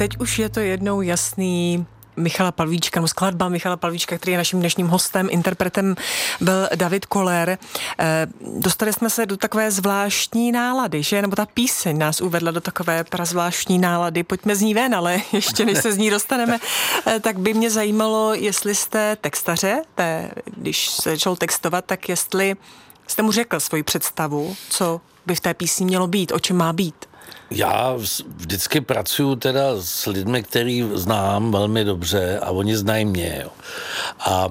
teď už je to jednou jasný. Michala Pavlíčka, no skladba Michala Pavlíčka, který je naším dnešním hostem, interpretem byl David Koller. Dostali jsme se do takové zvláštní nálady, že? Nebo ta píseň nás uvedla do takové prazvláštní nálady. Pojďme z ní ven, ale ještě než se z ní dostaneme, tak by mě zajímalo, jestli jste textaře, když se začal textovat, tak jestli jste mu řekl svoji představu, co by v té písni mělo být, o čem má být. Já vždycky pracuju teda s lidmi, který znám velmi dobře a oni znají mě. Jo. A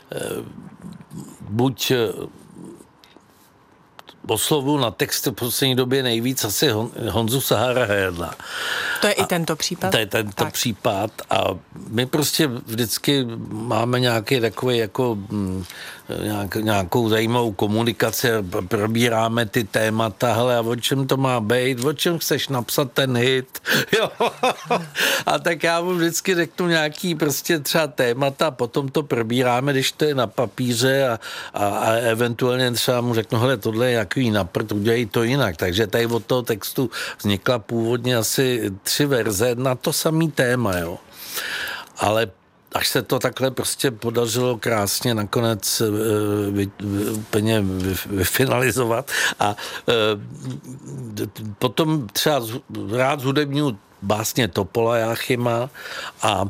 buď oslovu na text v poslední době nejvíc asi Honzu Sahara Herdla. To je i tento případ? To je tento případ a my prostě vždycky máme nějaký takový jako nějakou zajímavou komunikaci, probíráme ty témata, hele, a o čem to má být, o čem chceš napsat ten hit, jo. A tak já mu vždycky řeknu nějaký prostě třeba témata, potom to probíráme, když to je na papíře a eventuálně třeba mu řeknu, hele, tohle je jaký naprt, udělej to jinak. Takže tady od toho textu vznikla původně asi 3 verze na to samý téma, jo. Ale až se to takhle prostě podařilo krásně nakonec úplně vyfinalizovat a potom třeba rád zhudebňuji básně Topola Jáchyma a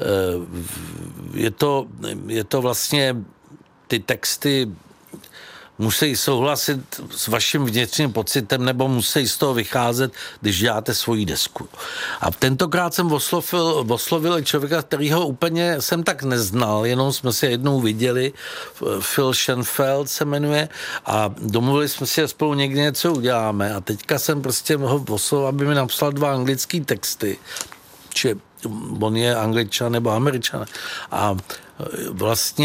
je to vlastně ty texty musí souhlasit s vaším vnitřním pocitem nebo musí z toho vycházet, když děláte svoji desku. A tentokrát jsem oslovil člověka, kterýho úplně jsem tak neznal, jenom jsme se jednou viděli, Phil Schoenfeld se jmenuje, a domluvili jsme si, že spolu někdy něco uděláme. A teďka jsem prostě ho oslovil, aby mi napsal 2 anglický texty. Či on je Angličan nebo Američan. A vlastně